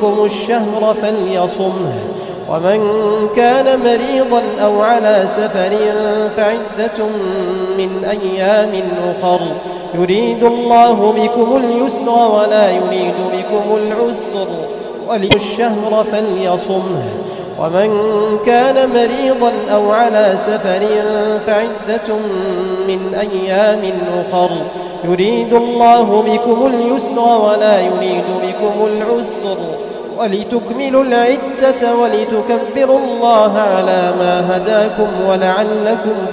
منكم الشهر فليصمه، ومن كان مريضا أو على سفر فعدة من أيام أخر، يريد الله بكم اليسر ولا يريد بكم العسر، الشهر فليصمه، ومن كان مريضا أو على سفر فعدة من أيام أخر، يريد الله بكم اليسر ولا يريد بكم العسر، ولتكملوا العدة ولتكبروا الله على ما هداكم ولعلكم